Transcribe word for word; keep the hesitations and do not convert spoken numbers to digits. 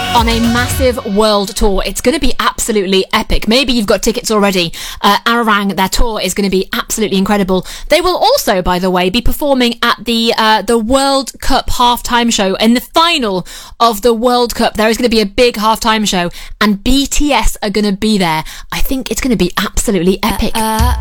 on a massive world tour. It's going to be absolutely epic. Maybe you've got tickets already. Uh, Arirang, their tour is going to be absolutely incredible. They will also, by the way, be performing at the uh, the World Cup halftime show. In the final of the World Cup, there is going to be a big halftime show, and B T S are going to be there. I think it's going to be absolutely epic. Uh, uh.